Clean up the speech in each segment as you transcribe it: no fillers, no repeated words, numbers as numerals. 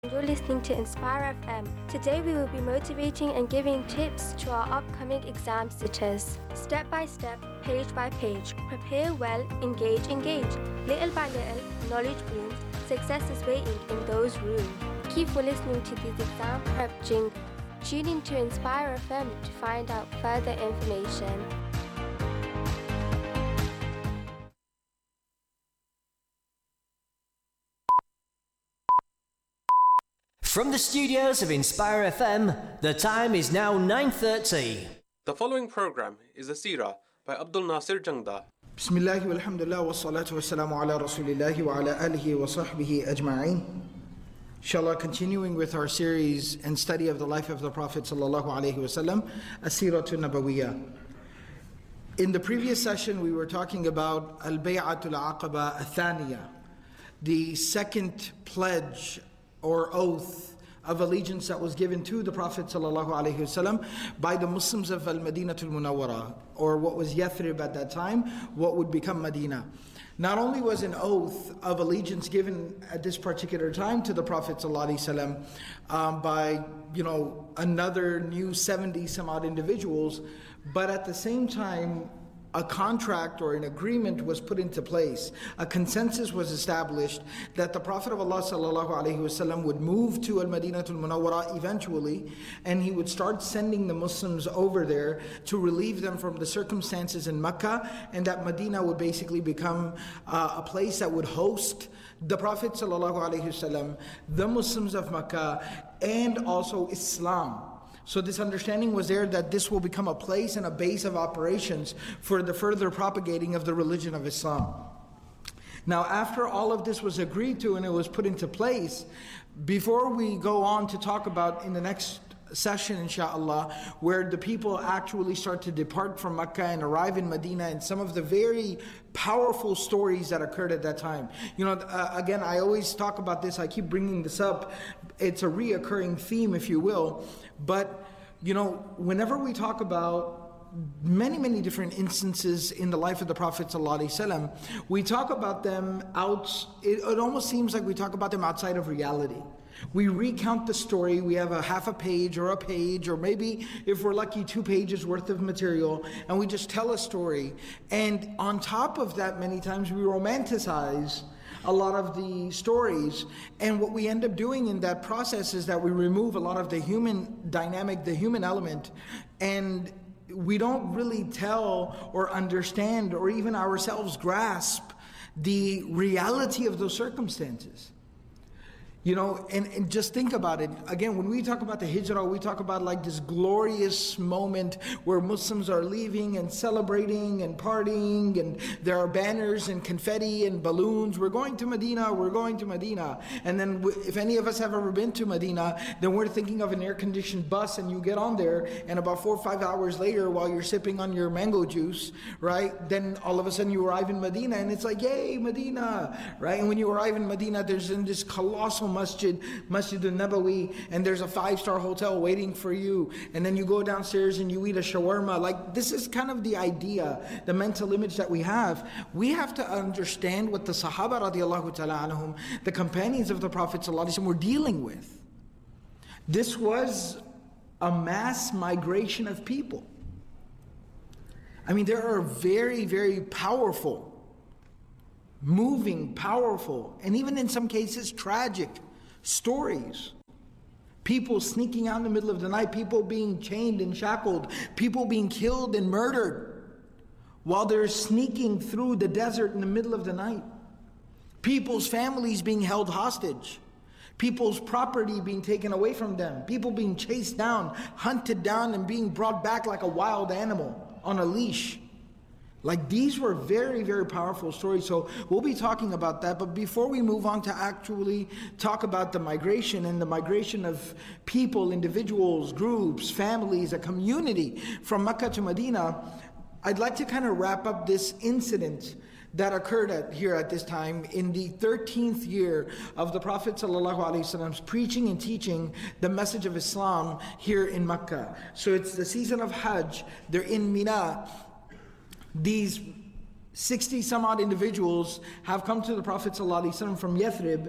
You're listening to Inspire FM. Today we will be motivating and giving tips to our upcoming exam sitters. Step by step, page by page. Prepare well, engage. Little by little, knowledge blooms. Success is waiting in those rooms. Keep for listening to these exam prep jingles. Tune in to Inspire FM to find out further information. From the studios of Inspire FM, the time is now 9:30. The following program is a seerah by Abdul Nasir Jangda. Bismillah walhamdulillah wa salatu wa salamu ala rasulillahi wa ala alihi wa sahbihi ajma'in. Inshallah, continuing with our series and study of the life of the Prophet sallallahu alaihi wasallam, As-Siratu Nabawiyya. In the previous session, we were talking about Al-Bay'atul Aqaba Athaniya, the second pledge or oath of allegiance that was given to the Prophet ﷺ by the Muslims of Al-Madinatul Munawwara, or what was Yathrib at that time, what would become Medina. Not only was an oath of allegiance given at this particular time to the Prophet ﷺ by another new 70 some odd individuals, but at the same time a contract or an agreement was put into place. A consensus was established that the Prophet of Allah ﷺ would move to Al-Madinatul Munawwara eventually, and he would start sending the Muslims over there to relieve them from the circumstances in Mecca, and that Medina would basically become a place that would host the Prophet ﷺ, the Muslims of Mecca, and also Islam. So this understanding was there that this will become a place and a base of operations for the further propagating of the religion of Islam. Now, after all of this was agreed to and it was put into place, before we go on to talk about in the next session, inshallah, where the people actually start to depart from Mecca and arrive in Medina, and some of the very powerful stories that occurred at that time. Again, I always talk about this, I keep bringing this up. It's a reoccurring theme, if you will. But, whenever we talk about many different instances in the life of the Prophet ﷺ, we talk about them it almost seems like we talk about them outside of reality. We recount the story, we have a half a page or maybe if we're lucky 2 pages worth of material, and we just tell a story. And on top of that, many times we romanticize a lot of the stories, and what we end up doing in that process is that we remove a lot of the human dynamic, the human element, and we don't really tell or understand or even ourselves grasp the reality of those circumstances. And just think about it. Again, when we talk about the hijrah, we talk about like this glorious moment where Muslims are leaving and celebrating and partying, and there are banners and confetti and balloons. We're going to Medina. And then if any of us have ever been to Medina, then we're thinking of an air-conditioned bus, and you get on there, and about 4 or 5 hours later, while you're sipping on your mango juice, right, then all of a sudden you arrive in Medina, and it's like, yay, Medina, right? And when you arrive in Medina, there's in this colossal Masjid al-Nabawi, and there's a 5-star hotel waiting for you, and then you go downstairs and you eat a shawarma. Like, this is kind of the idea, the mental image that we have. We have to understand what the Sahaba radiallahu ta'ala anhum, the companions of the Prophet sallallahu alaihi wasallam, were dealing with. This was a mass migration of people. I mean, there are very, very powerful, moving, powerful, and even in some cases tragic stories. People sneaking out in the middle of the night, people being chained and shackled, people being killed and murdered while they're sneaking through the desert in the middle of the night. People's families being held hostage. People's property being taken away from them. People being chased down, hunted down, and being brought back like a wild animal on a leash. Like, these were very, very powerful stories. So we'll be talking about that. But before we move on to actually talk about the migration and the migration of people, individuals, groups, families, a community from Mecca to Medina, I'd like to kind of wrap up this incident that occurred here at this time in the 13th year of the Prophet ﷺ's preaching and teaching the message of Islam here in Mecca. So it's the season of Hajj. They're in Mina. These 60 some odd individuals have come to the Prophet ﷺ from Yathrib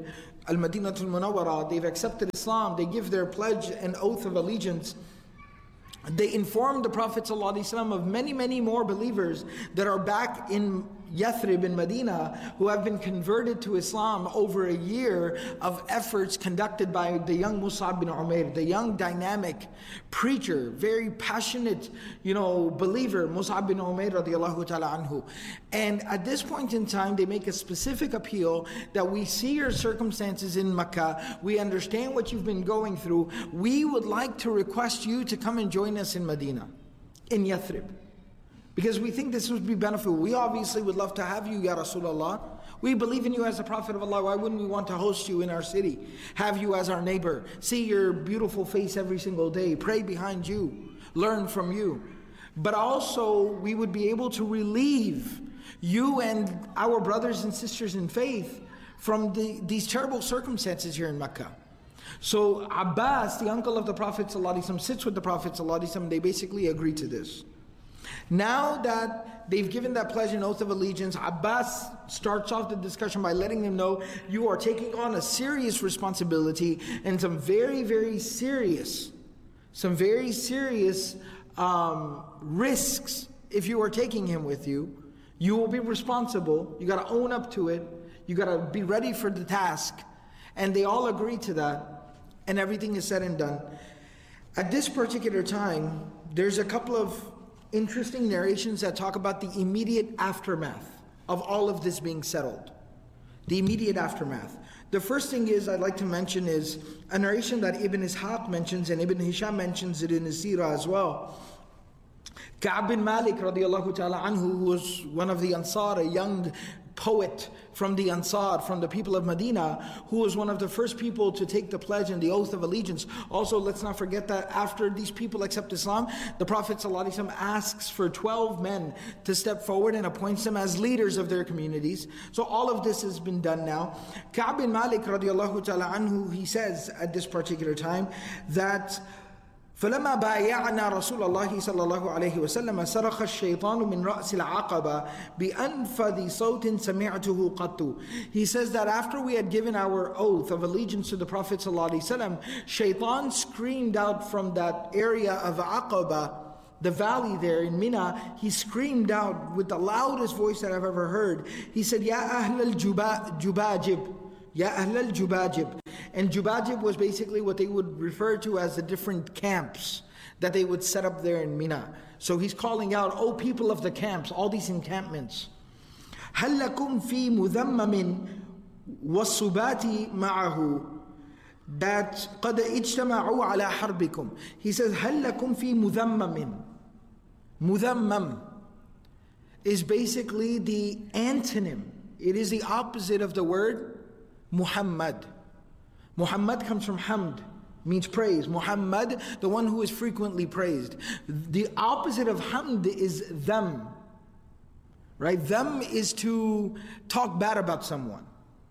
Al-Madinatul Munawwara, they've accepted Islam, they give their pledge and oath of allegiance. They informed the Prophet ﷺ of many, many more believers that are back in Yathrib in Medina who have been converted to Islam over a year of efforts conducted by the young Mus'ab bin Umair, the young dynamic preacher, very passionate, believer, Mus'ab bin Umair radiallahu ta'ala anhu. And at this point in time, they make a specific appeal that we see your circumstances in Mecca, we understand what you've been going through, we would like to request you to come and join us in Medina, in Yathrib. Because we think this would be beneficial. We obviously would love to have you, Ya Rasulullah. We believe in you as the Prophet of Allah. Why wouldn't we want to host you in our city? Have you as our neighbor. See your beautiful face every single day. Pray behind you. Learn from you. But also, we would be able to relieve you and our brothers and sisters in faith from these terrible circumstances here in Mecca. So Abbas, the uncle of the Prophet ﷺ, sits with the Prophet ﷺ. They basically agree to this. Now that they've given that pledge and oath of allegiance, Abbas starts off the discussion by letting them know you are taking on a serious responsibility and some very, very serious risks if you are taking him with you. You will be responsible. You got to own up to it. You got to be ready for the task. And they all agree to that. And everything is said and done. At this particular time, there's a couple of interesting narrations that talk about the immediate aftermath of all of this being settled. The immediate aftermath. The first thing I'd like to mention is a narration that Ibn Ishaq mentions, and Ibn Hisham mentions it in his seerah as well. Ka'b bin Malik radiallahu ta'ala anhu, who was one of the Ansar, a young poet from the Ansar, from the people of Medina, who was one of the first people to take the pledge and the oath of allegiance. Also, let's not forget that after these people accept Islam, the Prophet ﷺ asks for 12 men to step forward and appoints them as leaders of their communities. So all of this has been done now. Ka'b bin Malik radiallahu ta'ala anhu, he says at this particular time that فلما بايعنا رسول الله صلى الله عليه وسلم صرخ الشيطان من رأس العقبة بأنفذ صوت سمعته قط. He says that after we had given our oath of allegiance to the Prophet صلى الله عليه وسلم, Shaitan screamed out from that area of Aqaba, the valley there in Mina. He screamed out with the loudest voice that I've ever heard. He said, Ya Ahl al-Jubajib, Ya Ahl al-Jubajib. And Jubajib was basically what they would refer to as the different camps that they would set up there in Mina. So he's calling out, oh people of the camps, all these encampments. هَلْ لَكُمْ فِي مُذَمَّمٍ وَالصُّبَاتِ مَعَهُ that قَدْ اجْتَمَعُوا عَلَى حَرْبِكُمْ. He says, هَلْ لَكُمْ فِي مُذَمَّمٍ. Muzammam is basically the antonym. It is the opposite of the word Muhammad. Muhammad comes from hamd, means praise. Muhammad, the one who is frequently praised. The opposite of hamd is dham. Right? Dham is to talk bad about someone.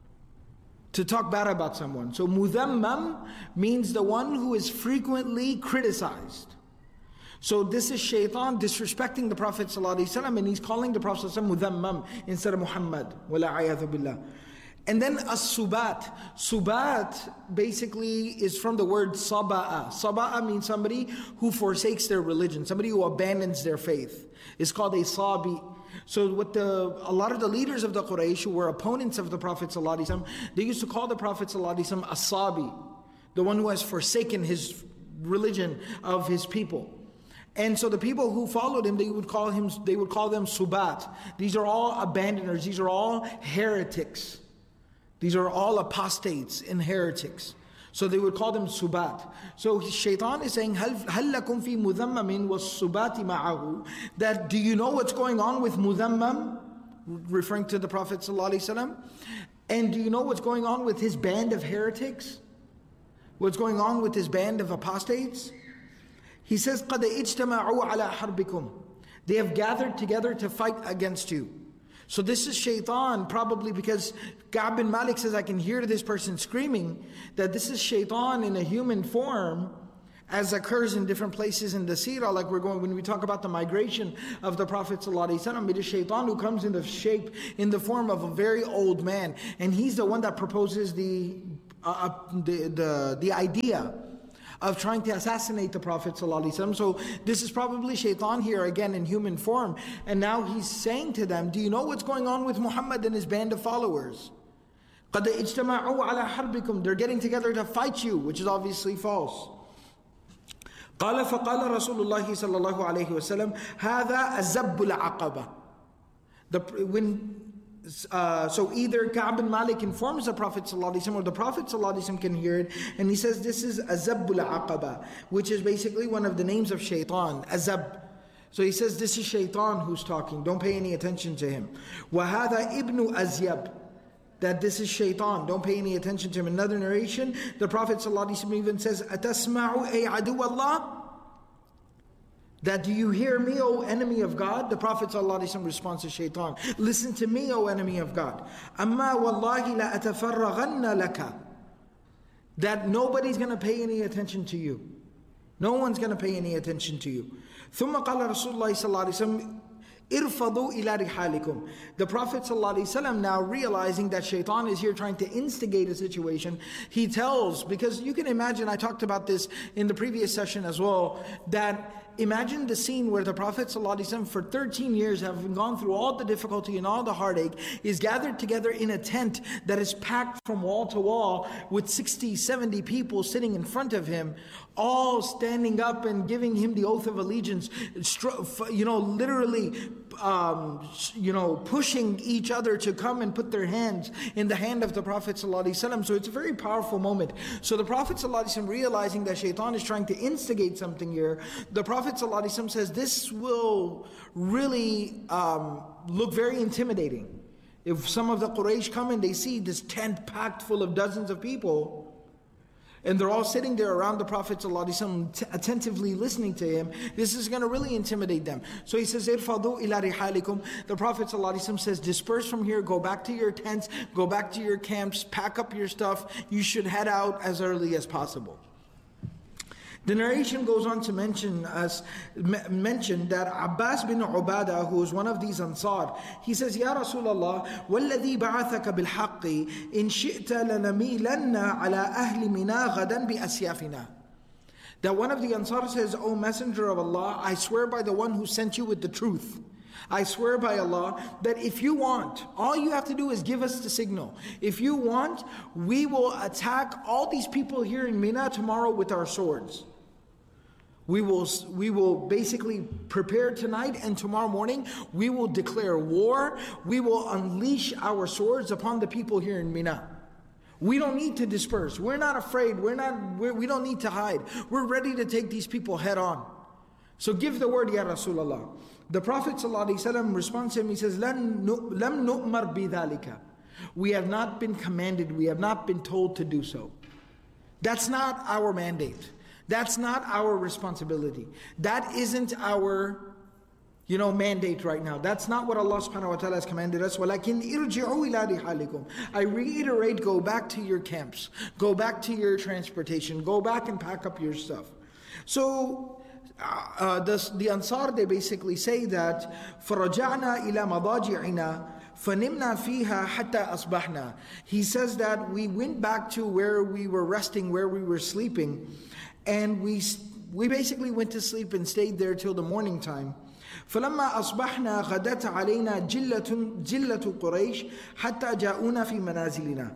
To talk bad about someone. So mudhammam means the one who is frequently criticized. So this is Shaitan disrespecting the Prophet ﷺ, and he's calling the Prophet ﷺ mudhammam instead of Muhammad. Wala a'yadhu billah. And then as-subat. Subat basically is from the word saba'a. Saba'a means somebody who forsakes their religion, somebody who abandons their faith. It's called a sabi. So what a lot of the leaders of the Quraysh who were opponents of the Prophet ﷺ, they used to call the Prophet ﷺ a sabi, the one who has forsaken his religion of his people. And so the people who followed him, they would call them subat. These are all abandoners. These are all heretics. These are all apostates and heretics. So they would call them subat. So Shaitan is saying, هَلْ لَكُمْ فِي مُذَمَّمٍ وَالسُّبَاتِ مَعَهُ. That do you know what's going on with Mudhammam? Referring to the Prophet ﷺ. And do you know what's going on with his band of heretics? What's going on with his band of apostates? He says, قَدْ اجْتَمَعُوا عَلَى حَرْبِكُمْ. They have gathered together to fight against you. So this is Shaitan, probably because Ka'b bin Malik says, I can hear this person screaming, that this is Shaitan in a human form, as occurs in different places in the seerah, like when we talk about the migration of the Prophet ﷺ, it is Shaitan who comes in the form of a very old man, and he's the one that proposes the the idea of trying to assassinate the Prophet ﷺ. So this is probably Shaitan here again in human form. And now he's saying to them, do you know what's going on with Muhammad and his band of followers? قَدْ اجْتَمَعُوا عَلَى حَرْبِكُمْ. They're getting together to fight you, which is obviously false. قال فقال رسول الله صلى الله عليه وسلم هذا الزب العقبة. So either Ka'b bin Malik informs the Prophet ﷺ or the Prophet ﷺ can hear it, and he says this is Azabbul Aqaba, which is basically one of the names of Shaitan, Azab. So he says this is Shaitan who's talking, don't pay any attention to him. وَهَذَا ibn Azyab, that this is Shaitan, don't pay any attention to him. Another narration, the Prophet ﷺ even says, أَتَسْمَعُ أَيْ عَدُوَ اللَّهِ, that do you hear me, O enemy of God? The Prophet ﷺ responds to Shaitan, listen to me, O enemy of God. أَمَّا وَاللَّهِ لَأَتَفَرَّغَنَّ لَكَ, that nobody's going to pay any attention to you. No one's going to pay any attention to you. ثُمَّ قَالَ رَسُولُ اللَّهِ صَلَّى اللَّهُ عَلَيْهِ وسلم إِرْفَضُوا إِلَى رِحَالِكُمْ. The Prophet ﷺ, now realizing that Shaitan is here trying to instigate a situation, he tells, because you can imagine, I talked about this in the previous session as well, that imagine the scene where the Prophet ﷺ for 13 years, having gone through all the difficulty and all the heartache, is gathered together in a tent that is packed from wall to wall with 60, 70 people sitting in front of him, all standing up and giving him the oath of allegiance, literally pushing each other to come and put their hands in the hand of the Prophet ﷺ. So it's a very powerful moment. So the Prophet ﷺ, realizing that Shaitan is trying to instigate something here, the Prophet ﷺ says this will really look very intimidating. If some of the Quraysh come and they see this tent packed full of dozens of people, and they're all sitting there around the Prophet ﷺ, attentively listening to him, this is going to really intimidate them. So he says, إِرْفَضُوا إِلَى رِحَالِكُمْ. The Prophet ﷺ says, disperse from here, go back to your tents, go back to your camps, pack up your stuff. You should head out as early as possible. The narration goes on to mention that Abbas bin Ubadah, who is one of these Ansar, he says, Ya Rasulullah, وَالَّذِي بَعَثَكَ بِالْحَقِّ إِن شِئْتَ لَنَمِيلَنَّ عَلَىٰ أَهْلِ مِنَا غَدًا بِأَسْيَافِنَا. That one of the Ansar says, O Messenger of Allah, I swear by the one who sent you with the truth, I swear by Allah that if you want, all you have to do is give us the signal. If you want, we will attack all these people here in Mina tomorrow with our swords. We will basically prepare tonight, and tomorrow morning we will declare war. We will unleash our swords upon the people here in Mina. We don't need to disperse. We're not afraid. We don't need to hide. We're ready to take these people head on. So give the word, Ya Rasulullah. The Prophet ﷺ responds to him, he says, لَمْ نُؤْمَرْ بِذَلِكَ. We have not been commanded, we have not been told to do so. That's not our mandate. That's not our responsibility. That isn't our, mandate right now. That's not what Allah subhanahu wa ta'ala has commanded us. وَلَكِنْ إِرْجِعُوا إِلَى رِحَالِكُمْ. I reiterate, go back to your camps. Go back to your transportation. Go back and pack up your stuff. So, the Ansar, they basically say that فَرَجَعْنَا إِلَى مَضَاجِعِنَا فَنِمْنَا فِيهَا حَتَّى أَصْبَحْنَا. He says that we went back to where we were resting, where we were sleeping, and we basically went to sleep and stayed there till the morning time. فَلَمَّا أَصْبَحْنَا غَدَتْ عَلَيْنَا جِلَّةُ قُرَيْشٍ حَتَّى جَاءُونَا فِي مَنَازِلِنَا.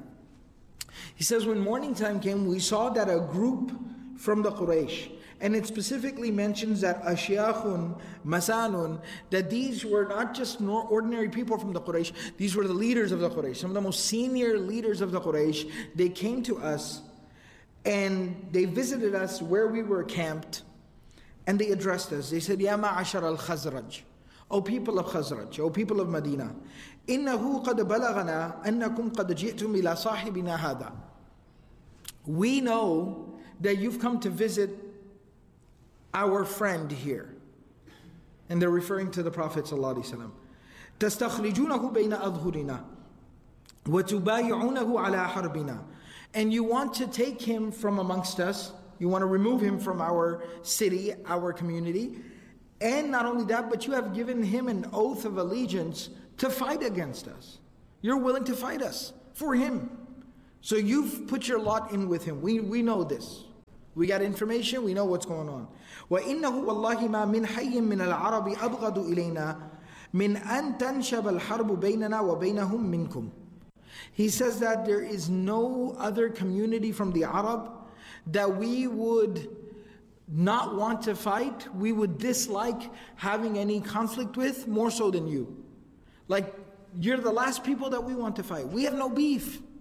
He says when morning time came, we saw that a group from the Quraysh, and it specifically mentions that Ashiyakhun, Masanun, that these were not just ordinary people from the Quraysh, these were the leaders of the Quraysh, some of the most senior leaders of the Quraysh. They came to us and they visited us where we were camped, and they addressed us. They said, Ya ma'ashar al-Khazraj, O people of Khazraj, O people of Medina, إِنَّهُ قَدْ بَلَغَنَا أَنَّكُمْ قَدْ جِئْتُمْ إِلَى صَاحِبِنَا هَذَا. We know that you've come to visit our friend here. And they're referring to the Prophet ﷺ. تَسْتَخْرِجُونَهُ بَيْنَ أَظْهُرِنَا وَتُبَايِعُونَهُ عَلَى حَرْبِنَا. And you want to take him from amongst us, you want to remove him from our city, our community, and not only that, but you have given him an oath of allegiance to fight against us. You're willing to fight us for him. So you've put your lot in with him. We know this. We got information, we know what's going on. وَإِنَّهُ وَاللَّهِ مَا مِنْ حَيٍّ مِنَ الْعَرَبِ أَبْغَضُ إِلَيْنَا مِنْ أَن تَنْشَبَ الْحَرْبُ بَيْنَنَا وَبَيْنَهُمْ مِنْكُمْ. He says that there is no other community from the Arab that we would not want to fight, we would dislike having any conflict with, more so than you. Like, you're the last people that we want to fight. We have no beef.